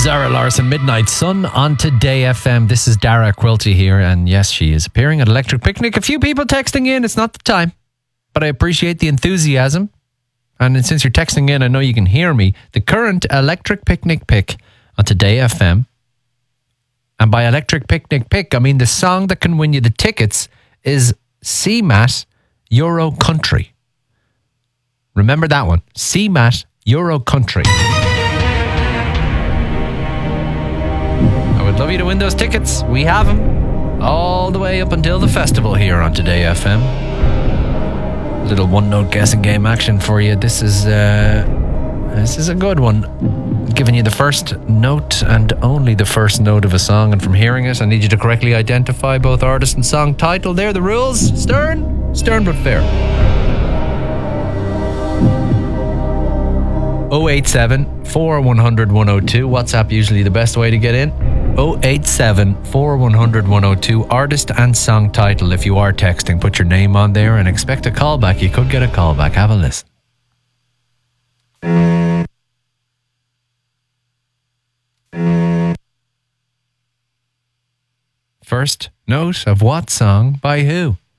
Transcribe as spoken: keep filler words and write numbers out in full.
Zara Larson, Midnight Sun on Today F M. This is Dara Quilty here, and yes, she is appearing at Electric Picnic. A few people texting in. It's not the time, but I appreciate the enthusiasm. And since you're texting in, I know you can hear me. The current Electric Picnic pick on Today F M. And by Electric Picnic pick, I mean the song that can win you the tickets is C M A T Euro Country. Remember that one. C M A T Euro Country. I would love you to win those tickets. We have them all the way up until the festival here on Today F M. Little one-note guessing game action for you. This is uh, this is a good one. Giving you the first note and only the first note of a song, and from hearing it, I need you to correctly identify both artist and song title. There are the rules. Stern, stern but fair. oh eight seven, four one zero zero, one oh two. WhatsApp usually the best way to get in. oh eight seven, four one zero zero, one oh two. Artist and song title. If you are texting, put your name on there and expect a callback. You could get a callback. Have a listen. First note of what song by who?